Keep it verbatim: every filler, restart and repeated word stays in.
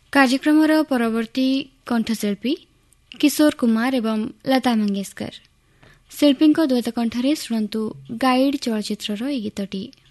କାର୍ଯ୍ୟକ୍ରମର ପରବର୍ତ୍ତୀ କଣ୍ଠଶିଳ୍ପୀ କିଶୋର କୁମାର ଏବଂ ଲତା ମଙ୍ଗେଶକର। ଶିଳ୍ପୀଙ୍କ ଦ୍ୱୈତ କଣ୍ଠରେ ଶୁଣନ୍ତୁ ଗାଇଡ୍ ଚଳଚ୍ଚିତ୍ରର ଏହି ଗୀତଟି।